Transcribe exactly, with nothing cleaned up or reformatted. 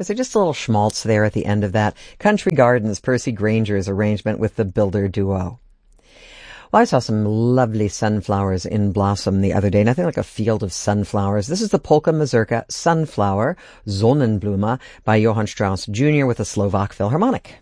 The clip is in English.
Is there just a little schmaltz there at the end of that? Country Gardens, Percy Granger's arrangement with the Builder Duo. Well, I saw some lovely sunflowers in blossom the other day, nothing like a field of sunflowers. This is the Polka Mazurka Sunflower, Sonnenblume, by Johann Strauss Junior with the Slovak Philharmonic.